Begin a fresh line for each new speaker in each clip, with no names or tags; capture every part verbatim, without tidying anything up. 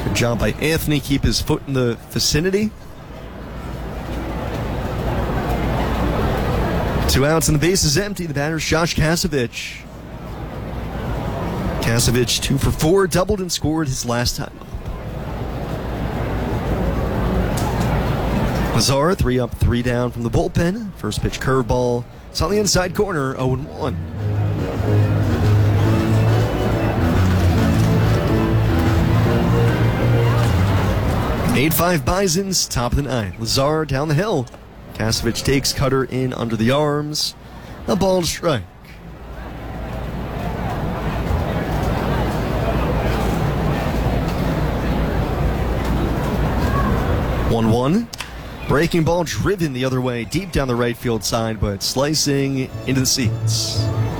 Good job by Anthony. Keep his foot in the vicinity. Two outs and the base is empty. The batter's Josh Kasevich. Kasevich, two for four, doubled and scored his last time up. Lazar, three up, three down from the bullpen. First pitch curveball. It's on the inside corner, oh and one. eight five Bisons, top of the nine. Lazar down the hill. Kasevich takes cutter in under the arms. A ball to strike. one one. Breaking ball driven the other way, deep down the right field side, but slicing into the seats.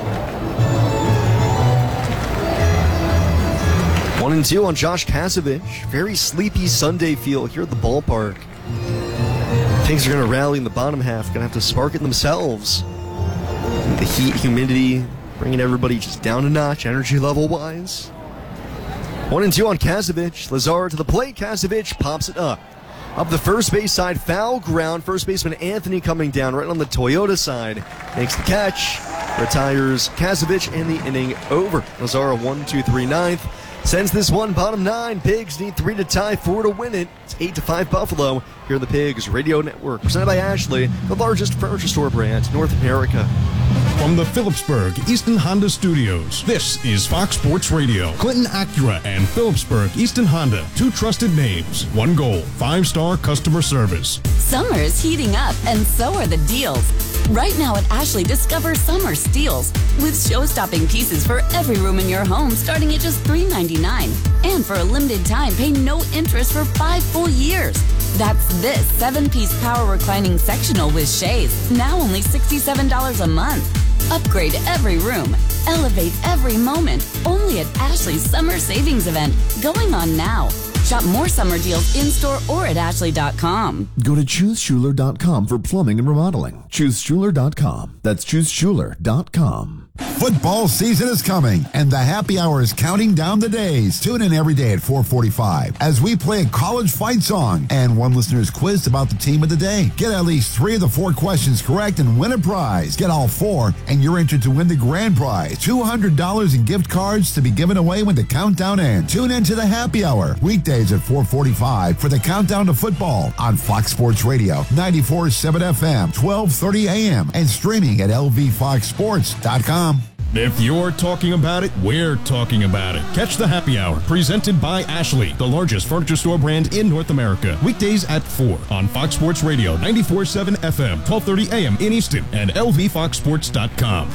One and two on Josh Kasevich. Very sleepy Sunday feel here at the ballpark. Things are going to rally in the bottom half. Going to have to spark it themselves. The heat, humidity, bringing everybody just down a notch, energy level-wise. One and two on Kasevich. Lazar to the plate. Kasevich pops it up. Up the first base side, foul ground. First baseman Anthony coming down right on the Toyota side. Makes the catch. Retires Kasevich, and the inning over. Lazar one two three ninth. Sends this one bottom nine. Pigs need three to tie, four to win it. It's eight to five Buffalo here on the Pigs Radio Network. Presented by Ashley, the largest furniture store brand in North America.
From the Phillipsburg Easton Honda Studios, this is Fox Sports Radio. Clinton Acura and Phillipsburg Easton Honda, two trusted names, one goal, five-star customer service.
Summer is heating up, and so are the deals. Right now at Ashley, discover summer steals with show-stopping pieces for every room in your home starting at just three ninety-nine. And for a limited time, pay no interest for five full years. That's this seven-piece power reclining sectional with shades, now only sixty-seven dollars a month. Upgrade every room. Elevate every moment. Only at Ashley's Summer Savings Event, going on now. Shop more summer deals in-store or at ashley dot com.
Go to choose schuler dot com for plumbing and remodeling. choose schuler dot com. That's choose schuler dot com.
Football season is coming, and the happy hour is counting down the days. Tune in every day at four forty-five as we play a college fight song, and one listener is quizzed about the team of the day. Get at least three of the four questions correct and win a prize. Get all four, and you're entered to win the grand prize, two hundred dollars in gift cards to be given away when the countdown ends. Tune in to the happy hour, weekdays at four forty-five for the countdown to football on Fox Sports Radio, ninety-four point seven F M, twelve thirty A M, and streaming at L V fox sports dot com.
If you're talking about it, we're talking about it. Catch the happy hour, presented by Ashley, the largest furniture store brand in North America. Weekdays at four on Fox Sports Radio, ninety-four point seven F M, twelve thirty A M in Easton, and L V fox sports dot com.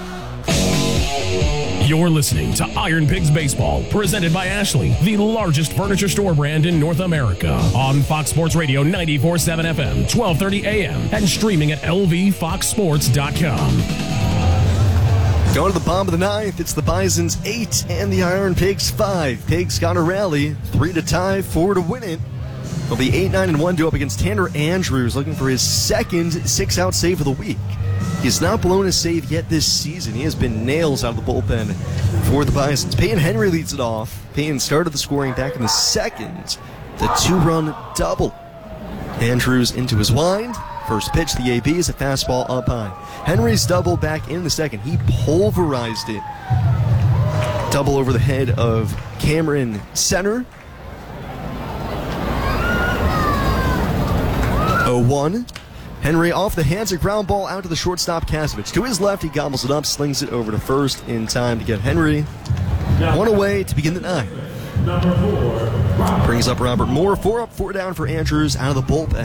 You're listening to Iron Pigs Baseball, presented by Ashley, the largest furniture store brand in North America. On Fox Sports Radio, ninety-four point seven F M, twelve thirty A M, and streaming at L V fox sports dot com.
Going to the bottom of the ninth, it's the Bisons eight and the Iron Pigs five. Pigs got a rally, three to tie, four to win it. They'll be eight nine and one to up against Tanner Andrews, looking for his second six-out save of the week. He's not blown a save yet this season. He has been nails out of the bullpen for the Bisons. Peyton Henry leads it off. Peyton started the scoring back in the second. The two-run double. Andrews into his wind. First pitch, the A B is a fastball up high. Henry's double back in the second. He pulverized it. Double over the head of Cameron Center. oh one. Henry off the hands, a ground ball out to the shortstop Kasevich. To his left, he gobbles it up, slings it over to first in time to get Henry. One away to begin the ninth. Brings up Robert Moore. Four up, four down for Andrews out of the bullpen.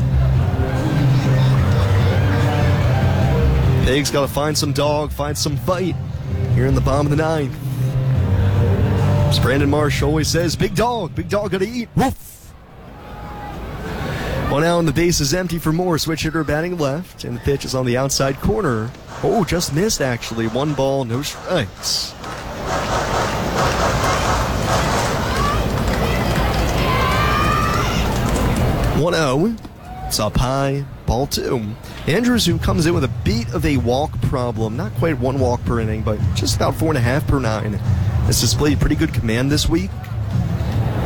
Pigs got to find some dog, find some fight here in the bottom of the ninth. As Brandon Marsh always says, big dog, big dog got to eat. Woof! One out and the base is empty for Moore. Switch hitter batting left, and the pitch is on the outside corner. Oh, just missed actually. One ball, no strikes. one oh. It's up high, ball two. Andrews, who comes in with a beat of a walk problem, not quite one walk per inning, but just about four and a half per nine, has displayed pretty good command this week.